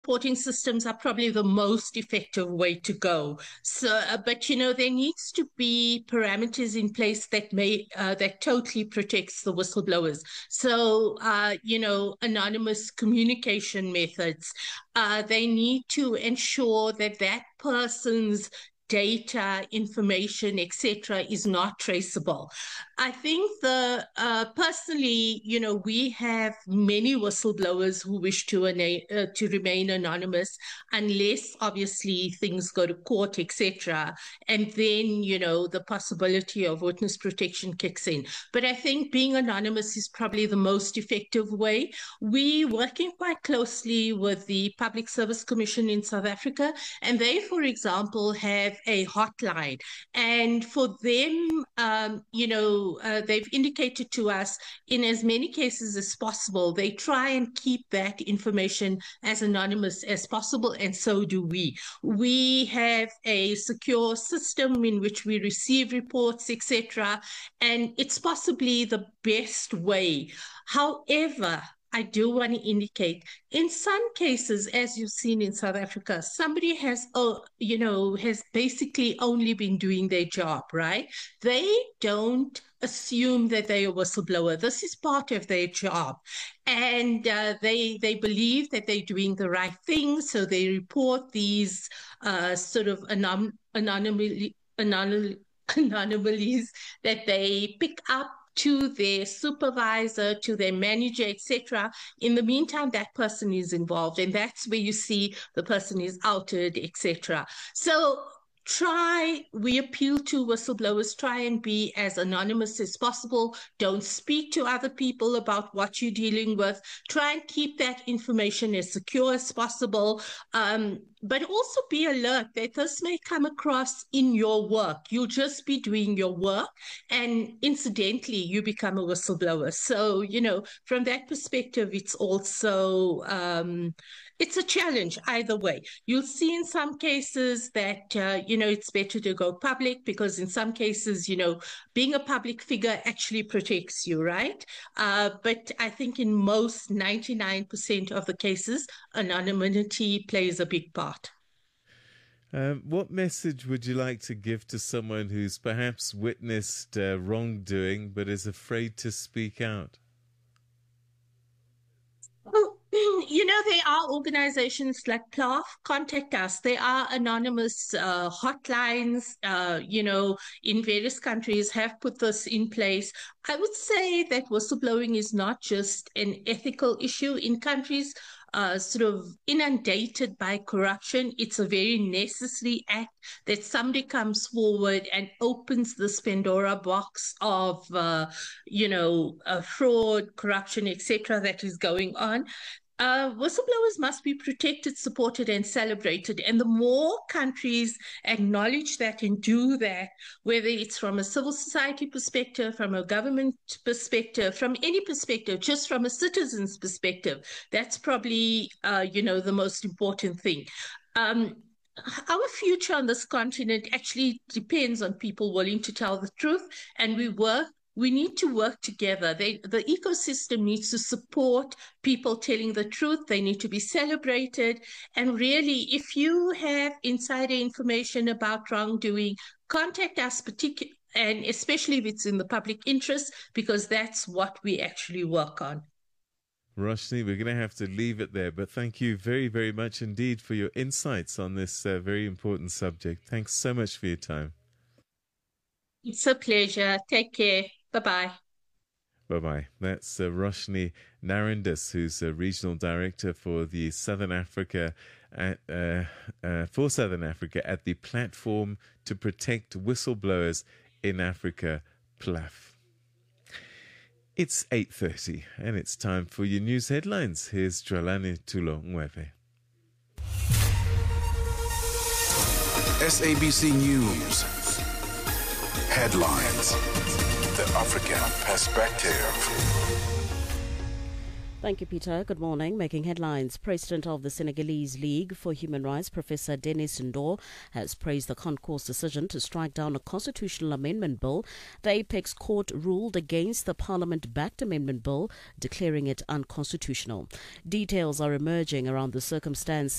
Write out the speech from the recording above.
reporting systems are probably the most effective way to go. So, but there needs to be parameters in place that totally protects the whistleblowers. So, anonymous communication methods. They need to ensure that that person's data, information, etc., is not traceable. I think personally, we have many whistleblowers who wish to remain anonymous, unless obviously things go to court, etc., and then the possibility of witness protection kicks in. But I think being anonymous is probably the most effective way. We working quite closely with the Public Service Commission in South Africa, and they, for example, have a hotline. And for them, they've indicated to us in as many cases as possible, they try and keep that information as anonymous as possible, and so do we. We have a secure system in which we receive reports, etc., and it's possibly the best way. However, I do want to indicate, in some cases, as you've seen in South Africa, somebody has basically only been doing their job, right? They don't assume that they're a whistleblower. This is part of their job. And they believe that they're doing the right thing, so they report these sort of anomalies that they pick up to their supervisor, to their manager, etc. In the meantime, that person is involved, and that's where you see the person is outed, etc. So we appeal to whistleblowers, try and be as anonymous as possible. Don't speak to other people about what you're dealing with. Try and keep that information as secure as possible. But also be alert that this may come across in your work. You'll just be doing your work, and incidentally, you become a whistleblower. So, from that perspective, it's also it's a challenge either way. You'll see in some cases that, it's better to go public, because in some cases, being a public figure actually protects you, right? But I think in most 99% of the cases, anonymity plays a big part. What message would you like to give to someone who's perhaps witnessed wrongdoing but is afraid to speak out? There are organizations like PLAF, contact us. There are anonymous hotlines, in various countries have put this in place. I would say that whistleblowing is not just an ethical issue in countries sort of inundated by corruption. It's a very necessary act that somebody comes forward and opens this Pandora box of, fraud, corruption, etc. that is going on. Whistleblowers must be protected, supported, and celebrated. And the more countries acknowledge that and do that, whether it's from a civil society perspective, from a government perspective, from any perspective, just from a citizen's perspective, that's probably, the most important thing. Our future on this continent actually depends on people willing to tell the truth, and we need to work together. The ecosystem needs to support people telling the truth. They need to be celebrated. And really, if you have insider information about wrongdoing, contact us, and especially if it's in the public interest, because that's what we actually work on. Roshni, we're going to have to leave it there, but thank you very, very much indeed for your insights on this very important subject. Thanks so much for your time. It's a pleasure. Take care. Bye-bye. Bye-bye. That's Roshni Narendis, who's a regional director for the Southern Africa at the Platform to Protect Whistleblowers in Africa, PLAF. It's 8:30 and it's time for your news headlines. Here's Dlalane Tulo-Ngwebe. SABC News headlines. The African perspective. Thank you, Peter. Good morning. Making headlines, President of the Senegalese League for Human Rights, Professor Denis Ndor, has praised the Concourse decision to strike down a constitutional amendment bill. The Apex Court ruled against the Parliament-backed amendment bill, declaring it unconstitutional. Details are emerging around the circumstance